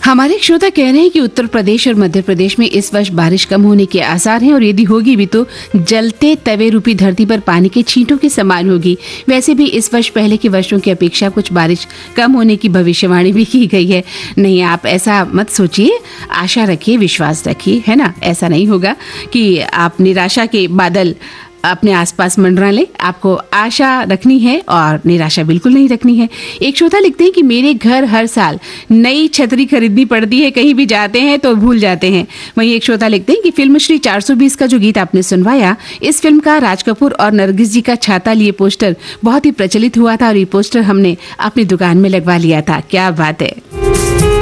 हमारे एक श्रोता कह रहे हैं कि उत्तर प्रदेश और मध्य प्रदेश में इस वर्ष बारिश कम होने के आसार हैं और यदि होगी भी तो जलते तवे रूपी धरती पर पानी के छींटों के समान होगी। वैसे भी इस वर्ष पहले के वर्षों की अपेक्षा कुछ बारिश कम होने की भविष्यवाणी भी की गई है। नहीं, आप ऐसा मत सोचिए, आशा रखिए, विश्वास रखिए, है ना। ऐसा नहीं होगा कि आप निराशा के बादल अपने आसपास मंडरा ले। आपको आशा रखनी है और निराशा बिल्कुल नहीं रखनी है। एक श्रोता लिखते हैं कि मेरे घर हर साल नई छतरी खरीदनी पड़ती है, कहीं भी जाते हैं तो भूल जाते हैं। वहीं एक श्रोता लिखते हैं कि फिल्म श्री 420 का जो गीत आपने सुनवाया, इस फिल्म का राज कपूर और नरगिस जी का छाता लिए पोस्टर बहुत ही प्रचलित हुआ था और ये पोस्टर हमने अपनी दुकान में लगवा लिया था। क्या बात है।